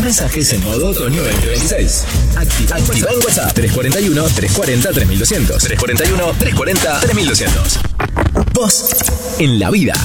Mensajes en modo otoño 2026. Activa en WhatsApp 341-340-3200. 341-340-3200. Vos en la vida.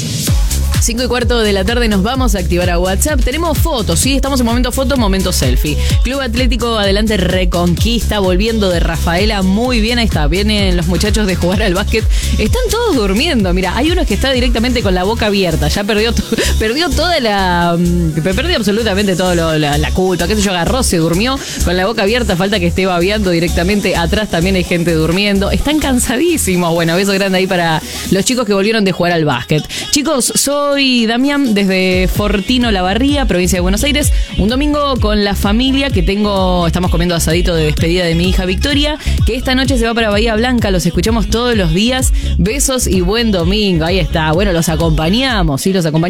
5:15 de la tarde nos vamos a activar a WhatsApp. Tenemos fotos, ¿sí? Estamos en momento foto, momento selfie. Club Atlético Adelante Reconquista, volviendo de Rafaela. Muy bien, ahí está. Vienen los muchachos de jugar al básquet. Están todos durmiendo. Mira, hay uno que está directamente con la boca abierta. Ya perdió toda la... Perdió absolutamente toda la culpa. Qué sé yo, agarró, se durmió con la boca abierta. Falta que esté babeando directamente. Atrás también hay gente durmiendo. Están cansadísimos. Bueno, beso grande ahí para los chicos que volvieron de jugar al básquet. Chicos, soy Damián desde Fortino Lavarría, provincia de Buenos Aires. Un domingo con la familia que estamos comiendo asadito de despedida de mi hija Victoria, que esta noche se va para Bahía Blanca. Los escuchamos todos los días. Besos y buen domingo. Ahí está. Bueno, los acompañamos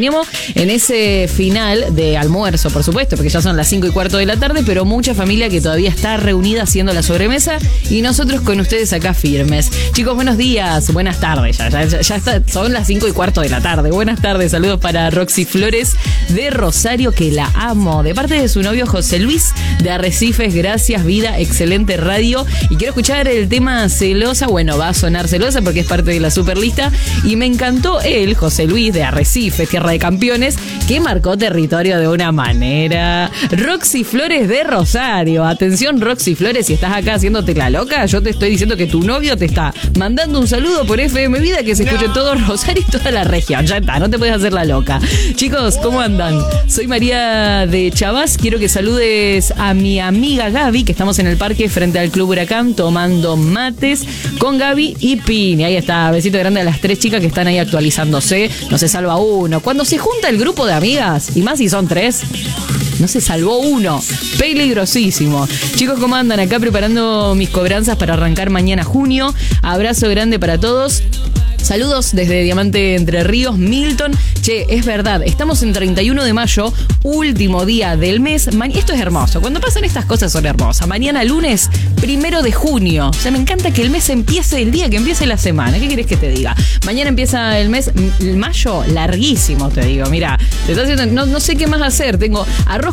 en ese final de almuerzo, por supuesto, porque ya son las 5:15 de la tarde, pero mucha familia que todavía está reunida haciendo la sobremesa y nosotros con ustedes acá firmes. Chicos, buenos días, buenas tardes. Ya está, son las 5:15 de la tarde. Buenas tardes. Saludos para Roxy Flores de Rosario, que la amo. De parte de su novio José Luis de Arrecifes, gracias, vida, excelente radio. Y quiero escuchar el tema Celosa. Bueno, va a sonar Celosa porque es parte de la superlista. Y me encantó él, José Luis de Arrecifes, tierra de campeones, que marcó territorio de una manera. Roxy Flores de Rosario. Atención, Roxy Flores, si estás acá haciéndote la loca, yo te estoy diciendo que tu novio te está mandando un saludo por FM Vida, que se escuche todo Rosario y toda la región. Ya está, no te puedes hacer la loca. Chicos, ¿cómo andan? Soy María de Chavás. Quiero que saludes a mi amiga Gaby, que estamos en el parque frente al Club Huracán tomando mates con Gaby y Pini. Ahí está, besito grande a las 3 chicas que están ahí actualizándose. No se salva uno. Cuando se junta el grupo de amigas, y más si son 3, no se salvó uno. Peligrosísimo. Chicos, ¿cómo andan? Acá preparando mis cobranzas para arrancar mañana junio. Abrazo grande para todos. Saludos desde Diamante Entre Ríos, Milton. Che, es verdad, estamos en 31 de mayo, último día del mes. Esto es hermoso, cuando pasan estas cosas son hermosas. Mañana lunes, 1 de junio. O sea, me encanta que el mes empiece el día que empiece la semana. ¿Qué querés que te diga? Mañana empieza el mes, el mayo, larguísimo, te digo. Mirá, te estoy haciendo, no sé qué más hacer. Tengo arroz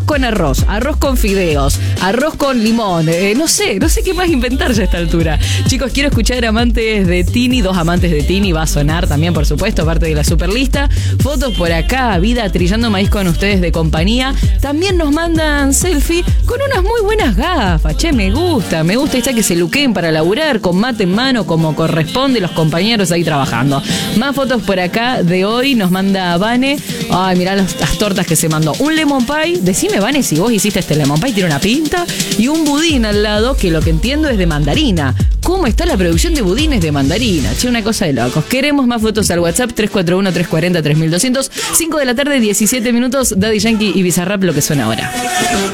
con fideos, arroz con limón. No sé qué más inventar ya a esta altura. Chicos, quiero escuchar Amantes de Tini, 2 amantes de Tini. Va a sonar también, por supuesto, parte de la superlista. Fotos por acá, vida trillando maíz con ustedes de compañía. También nos mandan selfie con unas muy buenas gafas. Che, me gusta esta que se luqueen para laburar con mate en mano como corresponde, los compañeros ahí trabajando. Más fotos por acá de hoy nos manda Vane. Ay, mirá las tortas que se mandó. Un lemon pie, decime Vane si vos hiciste este lemon pie, tiene una pinta, y un budín al lado que lo que entiendo es de mandarina. ¿Cómo está la producción de budines de mandarina? Che, una cosa de locos. Queremos más fotos al WhatsApp 341-340-3200. 5 de la tarde, 17 minutos. Daddy Yankee y Bizarrap, lo que suena ahora.